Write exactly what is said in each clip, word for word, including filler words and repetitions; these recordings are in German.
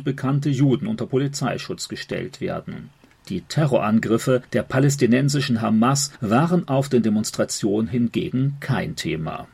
bekannte Juden unter Polizeischutz gestellt werden. Die Terrorangriffe der palästinensischen Hamas waren auf den Demonstrationen hingegen kein Thema.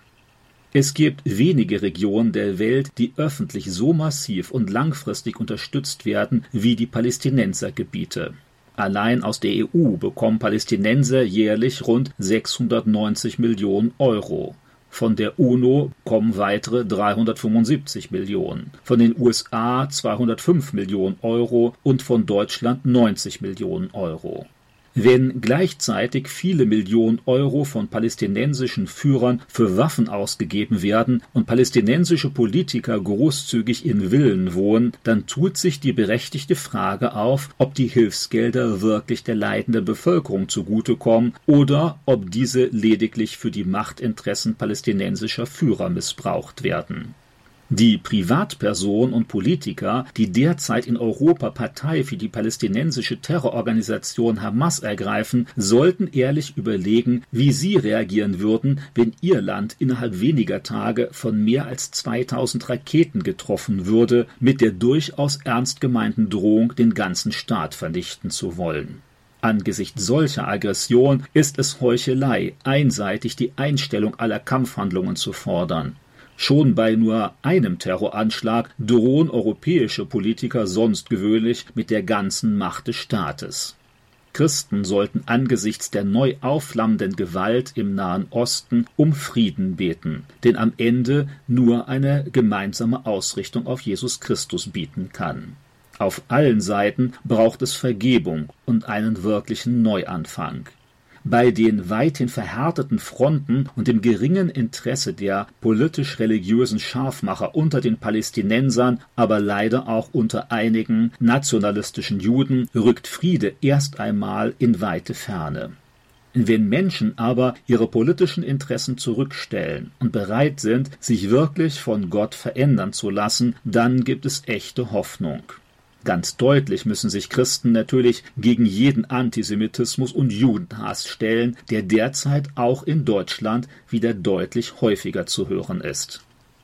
Es gibt wenige Regionen der Welt, die öffentlich so massiv und langfristig unterstützt werden wie die Palästinensergebiete. Allein aus der E U bekommen Palästinenser jährlich rund sechshundertneunzig Millionen Euro. Von der UNO kommen weitere dreihundertfünfundsiebzig Millionen, von den U S A zweihundertfünf Millionen Euro und von Deutschland neunzig Millionen Euro. Wenn gleichzeitig viele Millionen Euro von palästinensischen Führern für Waffen ausgegeben werden und palästinensische Politiker großzügig in Villen wohnen, dann tut sich die berechtigte Frage auf, ob die Hilfsgelder wirklich der leidenden Bevölkerung zugutekommen oder ob diese lediglich für die Machtinteressen palästinensischer Führer missbraucht werden. Die Privatpersonen und Politiker, die derzeit in Europa Partei für die palästinensische Terrororganisation Hamas ergreifen, sollten ehrlich überlegen, wie sie reagieren würden, wenn ihr Land innerhalb weniger Tage von mehr als zweitausend Raketen getroffen würde, mit der durchaus ernst gemeinten Drohung, den ganzen Staat vernichten zu wollen. Angesichts solcher Aggression ist es Heuchelei, einseitig die Einstellung aller Kampfhandlungen zu fordern. Schon bei nur einem Terroranschlag drohen europäische Politiker sonst gewöhnlich mit der ganzen Macht des Staates. Christen sollten angesichts der neu aufflammenden Gewalt im Nahen Osten um Frieden beten, den am Ende nur eine gemeinsame Ausrichtung auf Jesus Christus bieten kann. Auf allen Seiten braucht es Vergebung und einen wirklichen Neuanfang. Bei den weithin verhärteten Fronten und dem geringen Interesse der politisch-religiösen Scharfmacher unter den Palästinensern, aber leider auch unter einigen nationalistischen Juden, rückt Friede erst einmal in weite Ferne. Wenn Menschen aber ihre politischen Interessen zurückstellen und bereit sind, sich wirklich von Gott verändern zu lassen, dann gibt es echte Hoffnung. Ganz deutlich müssen sich Christen natürlich gegen jeden Antisemitismus und Judenhass stellen, der derzeit auch in Deutschland wieder deutlich häufiger zu hören ist.